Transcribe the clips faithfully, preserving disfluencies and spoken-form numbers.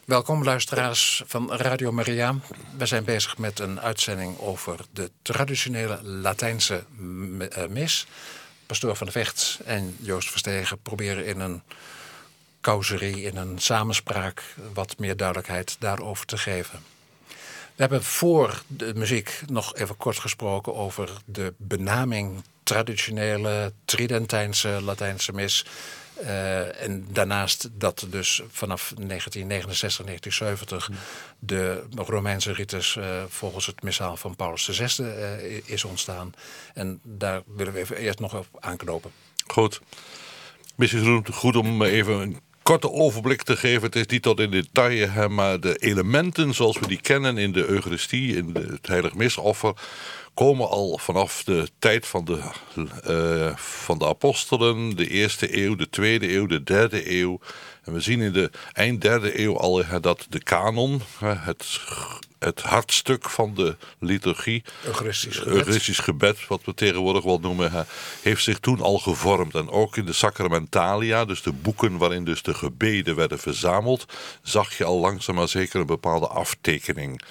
Welkom luisteraars van Radio Maria. We zijn bezig met een uitzending over de traditionele Latijnse mis. Pastoor van de Vecht en Joost Verstegen proberen in een causerie, in een samenspraak, wat meer duidelijkheid daarover te geven. We hebben voor de muziek nog even kort gesproken over de benaming traditionele Tridentijnse Latijnse mis. Uh, en daarnaast dat dus vanaf negentien negenenzestig, negentien zeventig de Romeinse ritus uh, volgens het missaal van Paulus de Zesde uh, is ontstaan. En daar willen we even eerst nog op aanknopen. Goed. Misschien goed om even een korte overblik te geven. Het is niet tot in detail, hè, maar de elementen zoals we die kennen in de Eucharistie, in de, het heilig misoffer, komen al vanaf de tijd van de, uh, van de apostelen, de eerste eeuw, de tweede eeuw, de derde eeuw. En we zien in de eind derde eeuw al uh, dat de kanon, uh, het, het hartstuk van de liturgie, Eucharistisch gebed, Eucharistisch gebed wat we tegenwoordig wel noemen, uh, heeft zich toen al gevormd. En ook in de sacramentalia, dus de boeken waarin dus de gebeden werden verzameld, zag je al langzaam maar zeker een bepaalde aftekening.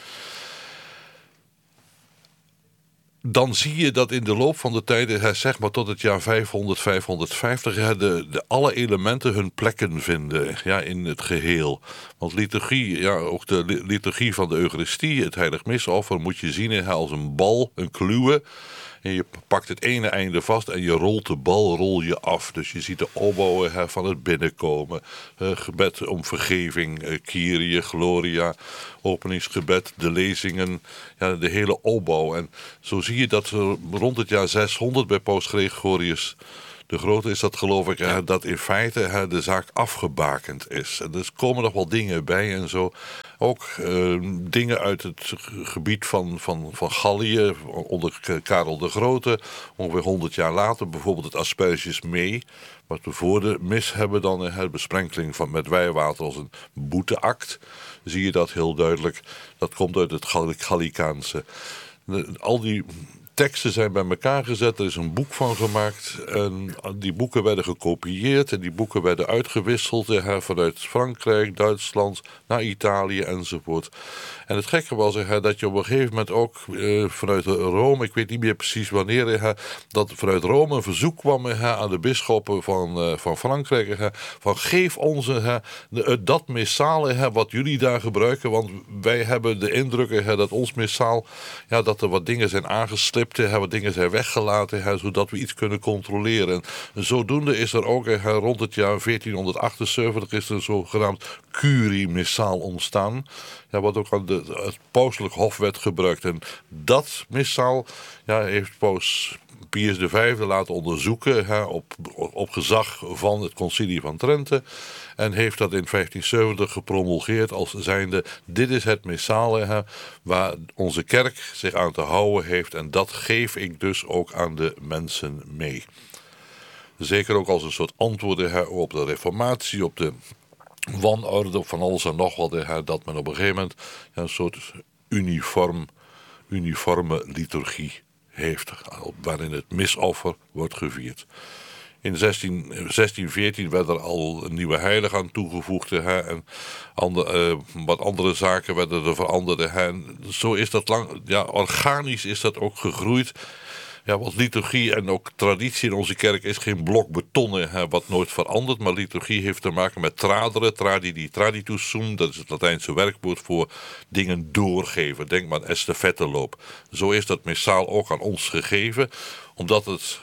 Dan zie je dat in de loop van de tijden, zeg maar tot het jaar vijfhonderd, vijfhonderdvijftig, de, de alle elementen hun plekken vinden, ja, in het geheel. Want liturgie, ja, ook de liturgie van de Eucharistie, het heilig misoffer, moet je zien als een bal, een kluwe. En je pakt het ene einde vast en je rolt de bal rol je af. Dus je ziet de opbouwen van het binnenkomen. Uh, gebed om vergeving, uh, Kyrie, Gloria, openingsgebed, de lezingen, ja, de hele opbouw. En zo zie je dat uh, rond het jaar zeshonderd bij Paus Gregorius de Grote is dat, geloof ik, uh, dat in feite uh, de zaak afgebakend is. En er komen nog wel dingen bij en zo. Ook uh, dingen uit het gebied van, van, van Gallië, onder Karel de Grote, ongeveer honderd jaar later, bijvoorbeeld het Asperges mee, wat we voor de mis hebben dan de besprenkeling van met wijwater als een boeteact. Zie je dat heel duidelijk. Dat komt uit het Gallicaanse. Al die teksten zijn bij elkaar gezet, er is een boek van gemaakt. En die boeken werden gekopieerd en die boeken werden uitgewisseld ja, vanuit Frankrijk, Duitsland, naar Italië enzovoort. En het gekke was ja, dat je op een gegeven moment ook eh, vanuit Rome, ik weet niet meer precies wanneer, ja, dat vanuit Rome een verzoek kwam ja, aan de bisschoppen van, uh, van Frankrijk, ja, van geef ons ja, de, dat missaal ja, wat jullie daar gebruiken, want wij hebben de indruk ja, dat ons missaal, ja, dat er wat dingen zijn aangeslipt, ja, wat dingen zijn weggelaten, ja, zodat we iets kunnen controleren. En zodoende is er ook ja, rond het jaar veertienhonderdachtenzeventig is er een zogenaamd curie-missaal ontstaan, ja, wat ook aan de, het pauselijk hof werd gebruikt. En dat missaal ja, heeft paus Pius de Vijfde laten onderzoeken ja, op, op gezag van het concilie van Trente. En heeft dat in vijftienzeventig gepromulgeerd als zijnde, dit is het missaal ja, waar onze kerk zich aan te houden heeft. En dat geef ik dus ook aan de mensen mee. Zeker ook als een soort antwoord ja, op de reformatie, op de wanorde van alles en nog wat, dat men op een gegeven moment een soort uniform, uniforme liturgie heeft, waarin het misoffer wordt gevierd. In zestien veertien werd er al een nieuwe heilige aan toegevoegd hè, en andere, uh, wat andere zaken werden er veranderd. Hè, en zo is dat lang, ja, organisch is dat ook gegroeid. Ja, want liturgie en ook traditie in onze kerk is geen blok beton hè, wat nooit verandert. Maar liturgie heeft te maken met tradere, tradidi, traditus sum. Dat is het Latijnse werkwoord voor dingen doorgeven. Denk maar aan estafetteloop. Zo is dat missaal ook aan ons gegeven. Omdat het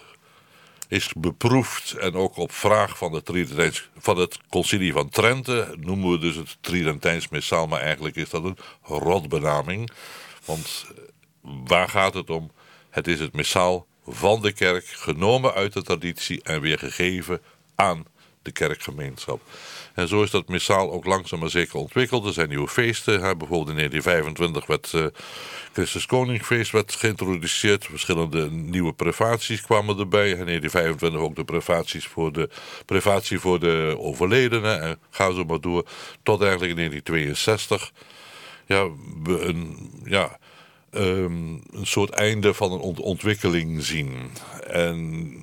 is beproefd en ook op vraag van, de van het concilie van Trente noemen we dus het Tridentijns missaal. Maar eigenlijk is dat een rotbenaming. Want waar gaat het om? Het is het missaal van de kerk, genomen uit de traditie en weer gegeven aan de kerkgemeenschap. En zo is dat missaal ook langzaam maar zeker ontwikkeld. Er zijn nieuwe feesten. Hè. Bijvoorbeeld in negentien vijfentwintig werd uh, Christus Koningfeest werd geïntroduceerd. Verschillende nieuwe privaties kwamen erbij. In negentien vijfentwintig ook de privaties voor de, privatie voor de overledenen. En ga zo maar door. Tot eigenlijk in negentien tweeënzestig. Ja, we een... Ja, Um, een soort einde van een ont- ontwikkeling zien. En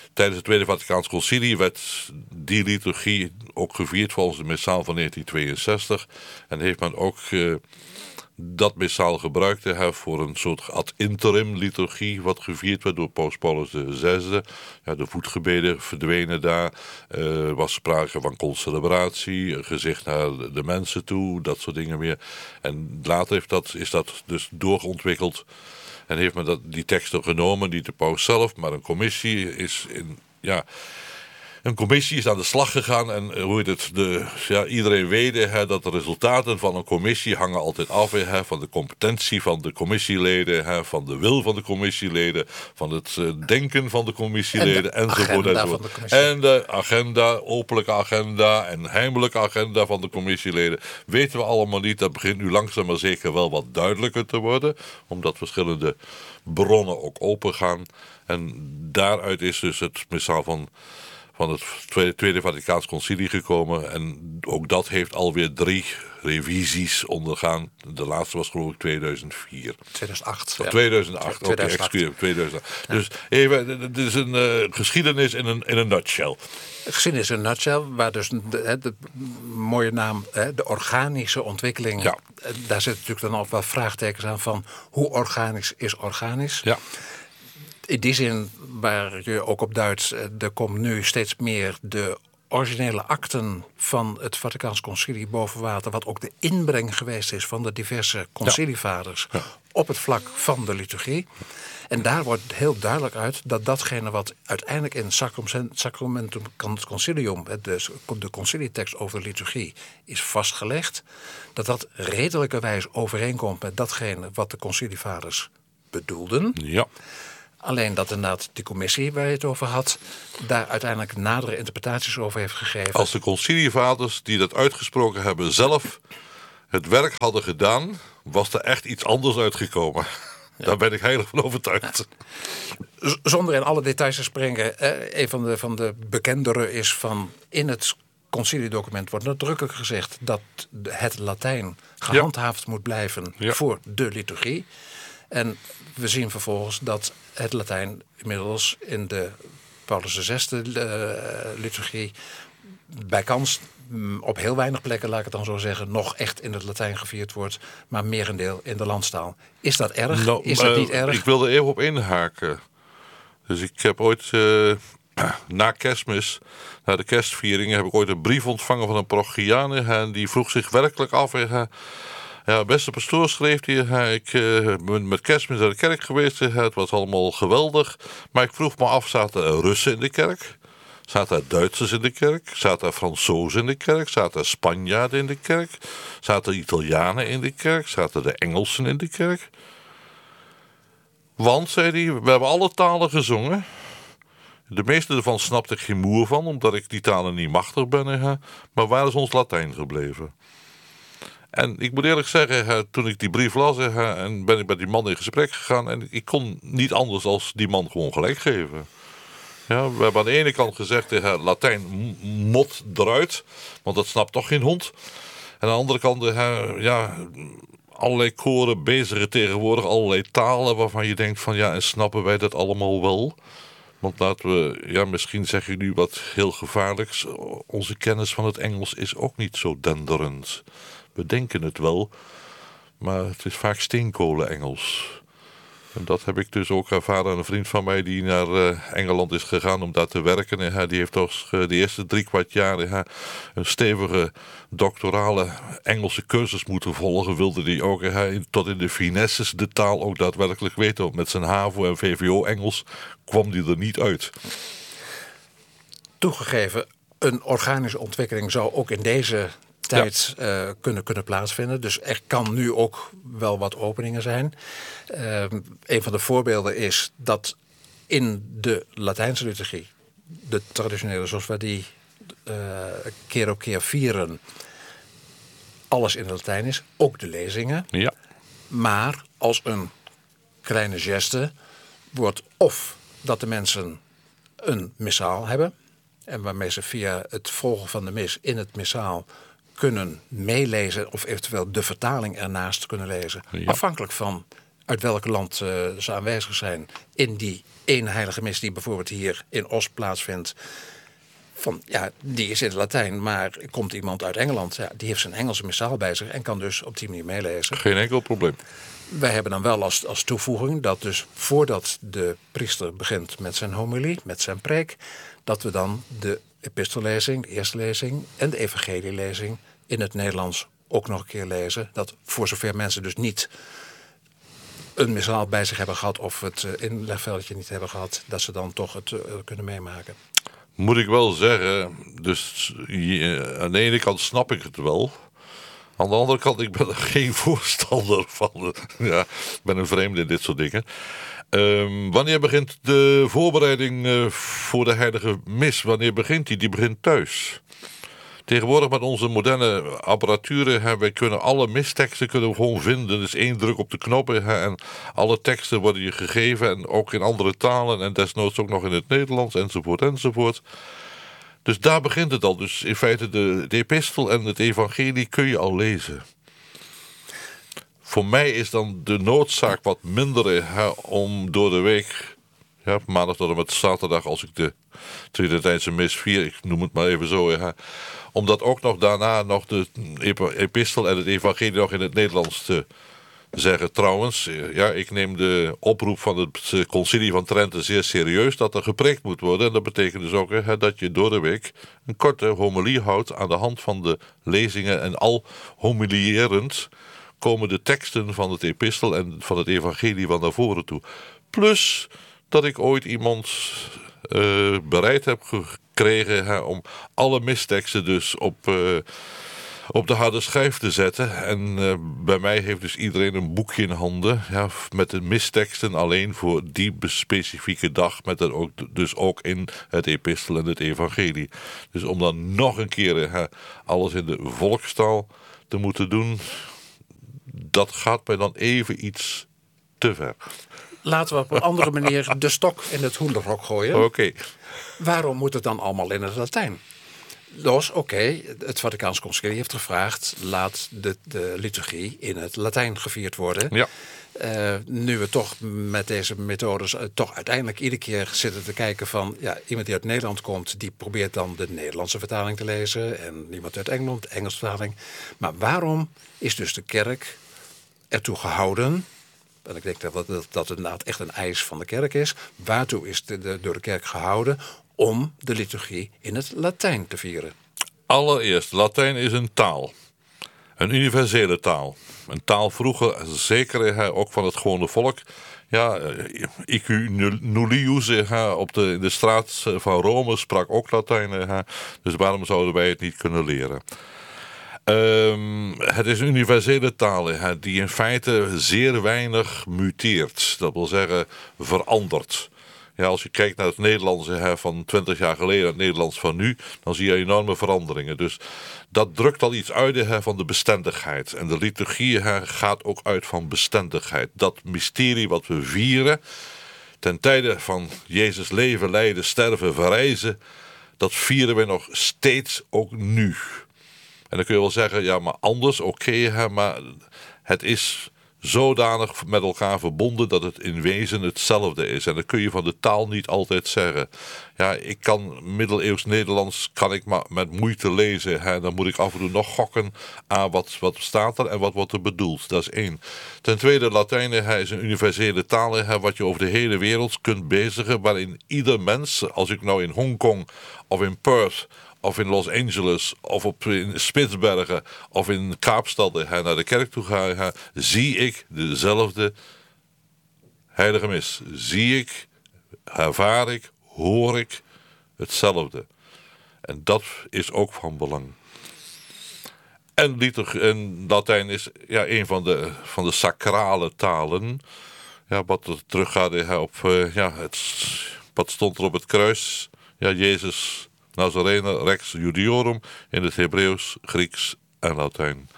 tijdens het Tweede Vaticaans Concilie werd die liturgie ook gevierd volgens de missaal van negentien tweeënzestig. En heeft men ook uh, dat missaal gebruikt hè, voor een soort ad interim liturgie, wat gevierd werd door Paus Paulus de zesde. Ja, de voetgebeden verdwenen daar. Er uh, was sprake van concelebratie, een gezicht naar de mensen toe, dat soort dingen meer. En later heeft dat, is dat dus doorontwikkeld. En heeft men dat, die teksten genomen, niet de paus zelf, maar een commissie is in, ja, een commissie is aan de slag gegaan. En hoe heet het, de, ja, iedereen weet hè, dat de resultaten van een commissie hangen altijd af hè, van de competentie van de commissieleden, hè, van de wil van de commissieleden, van het uh, denken van de commissieleden, en de enzovoort. enzovoort. De en de agenda, openlijke agenda en heimelijke agenda van de commissieleden. Weten we allemaal niet, dat begint nu langzaam maar zeker wel wat duidelijker te worden, omdat verschillende bronnen ook open gaan. En daaruit is dus het missaal van van het Tweede, Tweede Vaticaans Concilie gekomen. En ook dat heeft alweer drie revisies ondergaan. De laatste was geloof ik tweeduizend vier. tweeduizend acht. Of ja. tweeduizend acht, oké, okay, excuseer, tweeduizend acht. Ja. Dus even, het is een uh, geschiedenis in een, in een nutshell. Geschiedenis in een nutshell, waar dus de, de, de mooie naam, de organische ontwikkeling, ja. Daar zitten natuurlijk dan ook wel vraagtekens aan van hoe organisch is organisch. Ja. In die zin, waar je ook op duidt, er komt nu steeds meer de originele akten van het Vaticaans Concilie boven water, wat ook de inbreng geweest is van de diverse concilievaders ja. Ja. op het vlak van de liturgie. En daar wordt heel duidelijk uit dat datgene wat uiteindelijk in Sacramentum Concilium, de, de concilietekst over de liturgie, is vastgelegd, dat dat redelijkerwijs overeenkomt met datgene wat de concilievaders bedoelden. Ja. Alleen dat inderdaad die commissie waar je het over had, daar uiteindelijk nadere interpretaties over heeft gegeven. Als de concilievaders die dat uitgesproken hebben zelf het werk hadden gedaan, was er echt iets anders uitgekomen. Ja. Daar ben ik heilig van overtuigd. Ja. Zonder in alle details te springen, eh, een van de, van de bekendere is van in het conciliedocument wordt nadrukkelijk gezegd dat het Latijn gehandhaafd ja. moet blijven ja. voor de liturgie. En we zien vervolgens dat het Latijn inmiddels in de Paulus de zesde uh, liturgie bijkans op heel weinig plekken, laat ik het dan zo zeggen, nog echt in het Latijn gevierd wordt, maar merendeel in de landstaal. Is dat erg? Nou, is dat niet erg? Ik wil er even op inhaken. Dus ik heb ooit uh, na Kerstmis, na de kerstvieringen, heb ik ooit een brief ontvangen van een parochiaan en die vroeg zich werkelijk af. Uh, Ja, beste pastoor, schreef hij, ik uh, ben met Kerstmis naar de kerk geweest, het was allemaal geweldig, maar ik vroeg me af, zaten er Russen in de kerk? Zaten er Duitsers in de kerk? Zaten er Fransozen in de kerk? Zaten er Spanjaarden in de kerk? Zaten er Italianen in de kerk? Zaten er Engelsen in de kerk? Want, zei hij, we hebben alle talen gezongen. De meeste ervan snapte ik geen moer van, omdat ik die talen niet machtig ben. Hè? Maar waar is ons Latijn gebleven? En ik moet eerlijk zeggen, toen ik die brief las, en ben ik met die man in gesprek gegaan, en ik kon niet anders dan die man gewoon gelijk geven. Ja, we hebben aan de ene kant gezegd, Latijn mot eruit, want dat snapt toch geen hond. En aan de andere kant, ja, allerlei koren bezigen tegenwoordig, allerlei talen waarvan je denkt van, ja, en snappen wij dat allemaal wel? Want laten we, ja, misschien zeg je nu wat heel gevaarlijks, onze kennis van het Engels is ook niet zo denderend. We denken het wel, maar het is vaak steenkolen-Engels. En dat heb ik dus ook ervaren. Een vriend van mij die naar uh, Engeland is gegaan om daar te werken. En, uh, die heeft toch uh, de eerste drie kwart jaar uh, een stevige doctorale Engelse cursus moeten volgen. Wilde hij ook uh, tot in de finesses de taal ook daadwerkelijk weten. Want met zijn HAVO en V V O-Engels kwam hij er niet uit. Toegegeven, een organische ontwikkeling zou ook in deze tijd ja. uh, kunnen, kunnen plaatsvinden. Dus er kan nu ook wel wat openingen zijn. Uh, een van de voorbeelden is dat in de Latijnse liturgie, de traditionele zoals we die uh, keer op keer vieren, alles in het Latijn is, ook de lezingen. Ja. Maar als een kleine geste wordt of dat de mensen een missaal hebben, en waarmee ze via het volgen van de mis in het missaal kunnen meelezen of eventueel de vertaling ernaast kunnen lezen. Ja. Afhankelijk van uit welk land uh, ze aanwezig zijn in die ene heilige mis die bijvoorbeeld hier in Os plaatsvindt. Van, ja, die is in het Latijn, maar komt iemand uit Engeland, ja, die heeft zijn Engelse missaal bij zich en kan dus op die manier meelezen. Geen enkel probleem. Wij hebben dan wel als, als toevoeging dat dus voordat de priester begint met zijn homilie, met zijn preek, dat we dan de epistellezing, de eerste lezing en de evangelielezing in het Nederlands ook nog een keer lezen. Dat voor zover mensen dus niet een missaal bij zich hebben gehad of het inlegveldje niet hebben gehad, dat ze dan toch het uh, kunnen meemaken. Moet ik wel zeggen, dus je, aan de ene kant snap ik het wel. Aan de andere kant, ik ben er geen voorstander van. Ja, ik ben een vreemde in dit soort dingen. Um, wanneer begint de voorbereiding uh, voor de heilige mis? Wanneer begint die? Die begint thuis. Tegenwoordig met onze moderne apparatuur, hè, wij kunnen alle misteksten kunnen we gewoon vinden. Dus één druk op de knoppen hè, en alle teksten worden je gegeven. En ook in andere talen en desnoods ook nog in het Nederlands enzovoort enzovoort. Dus daar begint het al. Dus in feite de, de epistel en het evangelie kun je al lezen. Voor mij is dan de noodzaak wat minder hè, om door de week, ja, maandag tot en met zaterdag, als ik de Tridentijnse mis vier, ik noem het maar even zo, hè, om dat ook nog daarna nog de epistel en het evangelie nog in het Nederlands te zeggen. Trouwens, ja, ik neem de oproep van het concilie van Trente zeer serieus dat er gepreekt moet worden. En dat betekent dus ook hè, dat je door de week een korte homilie houdt aan de hand van de lezingen. En al homilierend komen de teksten van het epistel en van het evangelie van naar voren toe. Plus dat ik ooit iemand uh, bereid heb gekregen hè, om alle misteksten dus op, uh, op de harde schijf te zetten. En uh, bij mij heeft dus iedereen een boekje in handen ja, met de misteksten alleen voor die specifieke dag. Met dat ook, dus ook in het epistel en het evangelie. Dus om dan nog een keer hè, alles in de volkstaal te moeten doen, dat gaat mij dan even iets te ver. Laten we op een andere manier de stok in het hoenderhok gooien. Oké. Okay. Waarom moet het dan allemaal in het Latijn? Dus oké, okay, het Vaticaans Concilie heeft gevraagd, laat de, de liturgie in het Latijn gevierd worden. Ja. Uh, nu we toch met deze methodes uh, toch uiteindelijk iedere keer zitten te kijken van, ja, iemand die uit Nederland komt, die probeert dan de Nederlandse vertaling te lezen en iemand uit Engeland, de Engelse vertaling. Maar waarom is dus de kerk ertoe gehouden, en ik denk dat dat, dat het inderdaad echt een eis van de kerk is, waartoe is de, de, door de kerk gehouden om de liturgie in het Latijn te vieren? Allereerst, Latijn is een taal. Een universele taal. Een taal vroeger, zeker ook van het gewone volk. Ja, icu nullius op de, in de straat van Rome sprak ook Latijn. Dus waarom zouden wij het niet kunnen leren? Um, het is een universele taal hè, die in feite zeer weinig muteert. Dat wil zeggen verandert. Ja, als je kijkt naar het Nederlands hè, van twintig jaar geleden, het Nederlands van nu, dan zie je enorme veranderingen. Dus dat drukt al iets uit hè, van de bestendigheid. En de liturgie hè, gaat ook uit van bestendigheid. Dat mysterie wat we vieren, ten tijde van Jezus leven, lijden, sterven, verrijzen, dat vieren we nog steeds ook nu. En dan kun je wel zeggen, ja, maar anders, oké, okay, maar het is zodanig met elkaar verbonden dat het in wezen hetzelfde is. En dat kun je van de taal niet altijd zeggen. Ja, ik kan middeleeuws Nederlands kan ik maar met moeite lezen. Hè. Dan moet ik af en toe nog gokken aan wat, wat staat er en wat wordt er bedoeld. Dat is één. Ten tweede, Latijn hè, is een universele taal hè, wat je over de hele wereld kunt bezigen, waarin ieder mens, als ik nou in Hongkong of in Perth of in Los Angeles, of op in Spitsbergen, of in Kaapstad hè, naar de kerk toe ga, hè, zie ik dezelfde heilige mis. Zie ik, ervaar ik, hoor ik hetzelfde. En dat is ook van belang. En, liturgie, en Latijn is ja, een van de, van de sacrale talen. Ja, wat er teruggaat hè, op uh, ja, het, wat stond er op het kruis. Ja, Jezus Nazarene Rex Judiorum in het Hebreeuws, Grieks en Latijn.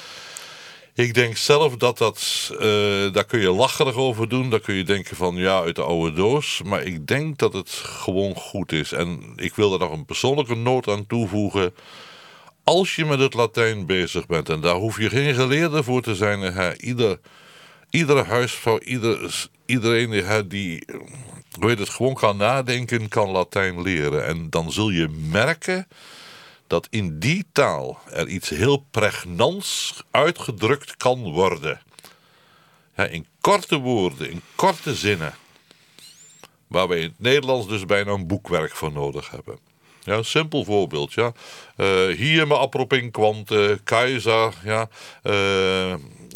Ik denk zelf dat dat, uh, daar kun je lacherig over doen. Daar kun je denken van ja, uit de oude doos. Maar ik denk dat het gewoon goed is. En ik wil er nog een persoonlijke noot aan toevoegen. Als je met het Latijn bezig bent, en daar hoef je geen geleerde voor te zijn. Hè, ieder, Iedere huisvrouw, ieder, iedereen die, die weet het, gewoon kan nadenken, kan Latijn leren. En dan zul je merken dat in die taal er iets heel pregnants uitgedrukt kan worden. Ja, in korte woorden, in korte zinnen. Waar wij in het Nederlands dus bijna een boekwerk voor nodig hebben. Ja, een simpel voorbeeld. Ja. Uh, hier me apropin quante, keizer, ja, uh,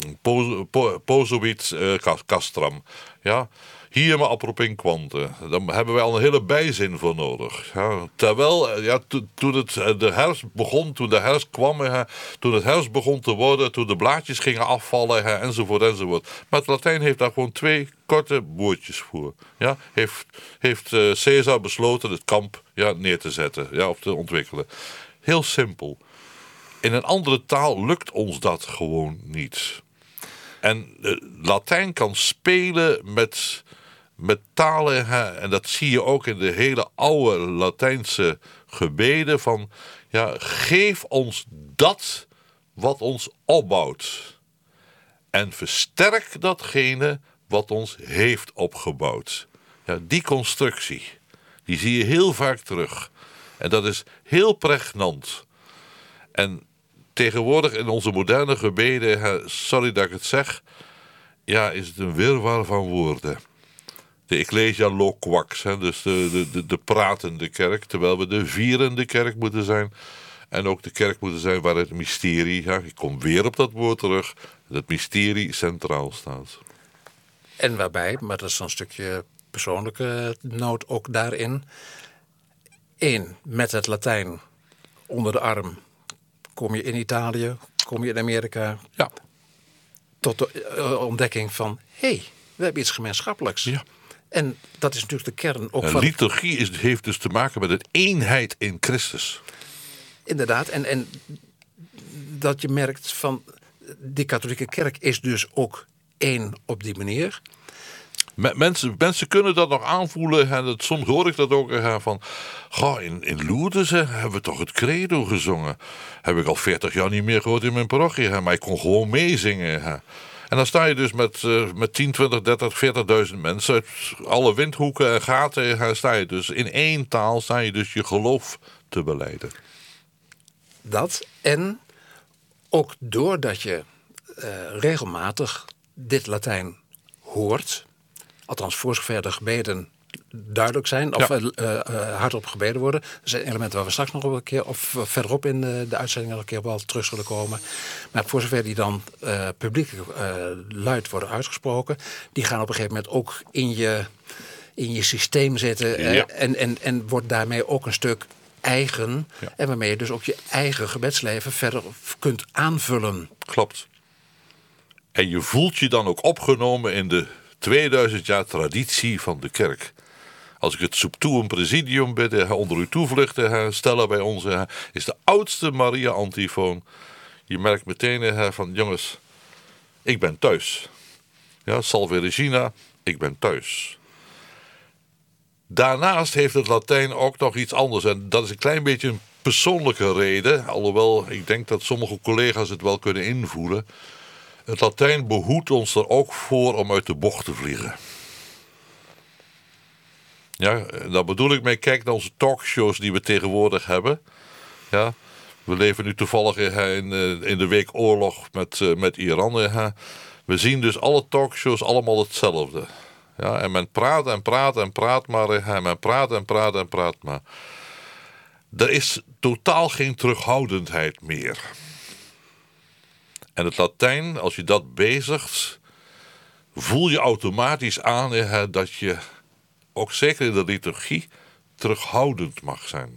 posovit uh, castram. Ja. Hier me apropin quante. Daar hebben wij al een hele bijzin voor nodig. Ja. Terwijl, ja, to, toen het, de herfst begon, toen de herfst kwam, ja, toen het herfst begon te worden, toen de blaadjes gingen afvallen, ja, enzovoort, enzovoort. Maar het Latijn heeft daar gewoon twee korte woordjes voor. Ja. Heeft, heeft uh, Caesar besloten het kamp ja, neer te zetten, ja, of te ontwikkelen. Heel simpel. In een andere taal lukt ons dat gewoon niet. En uh, Latijn kan spelen met... Met talen, hè, en dat zie je ook in de hele oude Latijnse gebeden van, ja, geef ons dat wat ons opbouwt. En versterk datgene wat ons heeft opgebouwd. Ja, die constructie, die zie je heel vaak terug. En dat is heel pregnant. En tegenwoordig in onze moderne gebeden, hè, sorry dat ik het zeg, ja, is het een wirwar van woorden. De Ecclesia loquax, hè, dus de, de, de, de pratende kerk, terwijl we de vierende kerk moeten zijn. En ook de kerk moeten zijn waar het mysterie, ja, ik kom weer op dat woord terug, het mysterie centraal staat. En waarbij, maar dat is een stukje persoonlijke noot ook daarin. Eén, met het Latijn onder de arm kom je in Italië, kom je in Amerika. Ja. Tot de uh, ontdekking van, hé, hey, we hebben iets gemeenschappelijks. Ja. En dat is natuurlijk de kern ook en van... liturgie is, heeft dus te maken met een eenheid in Christus. Inderdaad, en, en dat je merkt van... die katholieke kerk is dus ook één op die manier. Mensen, mensen kunnen dat nog aanvoelen. En dat, soms hoor ik dat ook uh, van... Goh, in, in Lourdes hè, hebben we toch het credo gezongen. Heb ik al veertig jaar niet meer gehoord in mijn parochie. Hè, maar ik kon gewoon meezingen. Hè. En dan sta je dus met, uh, met tien, twintig, dertig, veertigduizend mensen uit alle windhoeken en gaten. Uh, sta je dus in één taal, sta je dus je geloof te belijden. Dat en ook doordat je uh, regelmatig dit Latijn hoort, althans voor zover de gebeden duidelijk zijn, of ja. uh, uh, hardop gebeden worden. Dat zijn elementen waar we straks nog een keer, of uh, verderop in de, de uitzending nog een keer wel terug zullen komen. Maar voor zover die dan uh, publiekelijk uh, luid worden uitgesproken, die gaan op een gegeven moment ook in je, in je systeem zitten. Uh, ja. en, en, en wordt daarmee ook een stuk eigen. Ja. En waarmee je dus ook je eigen gebedsleven verder kunt aanvullen. Klopt. En je voelt je dan ook opgenomen in de tweeduizend jaar traditie van de kerk. Als ik het subtuum presidium bidden, onder uw toevluchten stellen bij ons, is de oudste Maria-antifoon. Je merkt meteen van, jongens, ik ben thuis. Ja, Salve Regina, ik ben thuis. Daarnaast heeft het Latijn ook nog iets anders. En dat is een klein beetje een persoonlijke reden. Alhoewel, ik denk dat sommige collega's het wel kunnen invoelen. Het Latijn behoedt ons er ook voor om uit de bocht te vliegen. Ja, daar bedoel ik mee, kijk naar onze talkshows die we tegenwoordig hebben. Ja, we leven nu toevallig in, in de week oorlog met, met Iran. We zien dus alle talkshows allemaal hetzelfde. Ja, en men praat en praat en praat maar. En men praat en praat en praat maar. Er is totaal geen terughoudendheid meer. En het Latijn, als je dat bezigt, voel je automatisch aan hè, dat je, ook zeker in de liturgie, terughoudend mag zijn.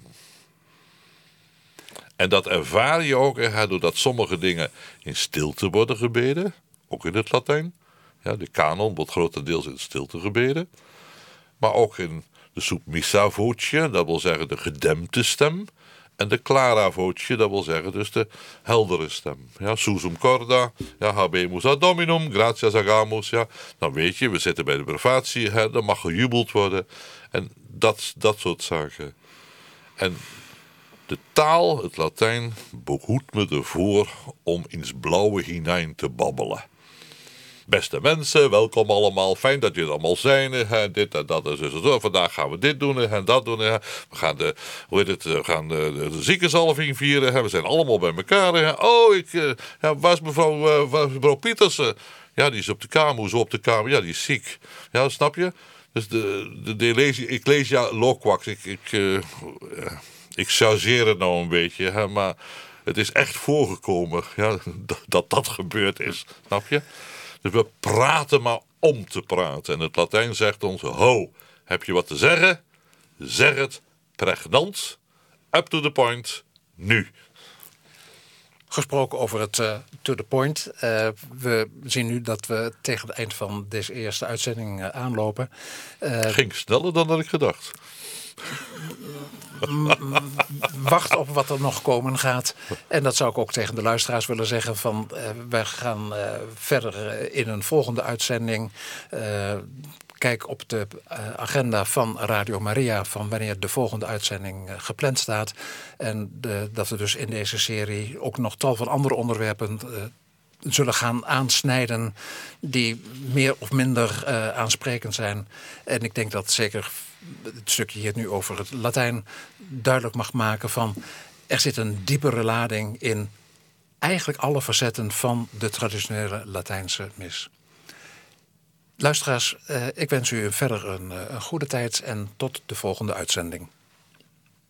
En dat ervaar je ook hè, doordat sommige dingen in stilte worden gebeden, ook in het Latijn. Ja, de kanon wordt grotendeels in stilte gebeden. Maar ook in de submissa voce, dat wil zeggen de gedempte stem. En de clara voce, dat wil zeggen dus de heldere stem. Ja, susum corda, ja, habemus ad dominum, gratias agamus. Ja. Dan weet je, we zitten bij de brevatie, hè, dan mag gejubeld worden. En dat, dat soort zaken. En de taal, het Latijn, behoedt me ervoor om ins blauwe hinein te babbelen. Beste mensen, welkom allemaal. Fijn dat jullie allemaal zijn. Hè. Dit en dat en zo, zo. Vandaag gaan we dit doen en dat doen. Hè. We gaan de, hoe heet het, we gaan de, de ziekenzalving vieren. Hè. We zijn allemaal bij elkaar. Hè. Oh, ik, uh, ja, waar is mevrouw, uh, waar is mevrouw Pietersen? Ja, die is op de kamer. Hoezo op de kamer? Ja, die is ziek. Ja, snap je? Dus de, de, de lees, ik lees ja loquax. Ik, ik, uh, ik chargeer het nou een beetje. Hè, maar het is echt voorgekomen, ja, dat, dat dat gebeurd is. Snap je? Dus we praten maar om te praten. En het Latijn zegt ons, ho, heb je wat te zeggen? Zeg het pregnant, up to the point, nu. Gesproken over het uh, to the point. Uh, we zien nu dat we tegen het eind van deze eerste uitzending uh, aanlopen. Uh, Ging sneller dan dat ik gedacht. Wacht op wat er nog komen gaat. En dat zou ik ook tegen de luisteraars willen zeggen. Van, uh, wij gaan uh, verder uh, in een volgende uitzending. Uh, Kijk op de uh, agenda van Radio Maria van wanneer de volgende uitzending uh, gepland staat. En de, dat we dus in deze serie ook nog tal van andere onderwerpen uh, zullen gaan aansnijden die meer of minder uh, aansprekend zijn. En ik denk dat zeker het stukje hier nu over het Latijn duidelijk mag maken van er zit een diepere lading in eigenlijk alle facetten van de traditionele Latijnse mis. Luisteraars, uh, ik wens u verder een, uh, een goede tijd en tot de volgende uitzending.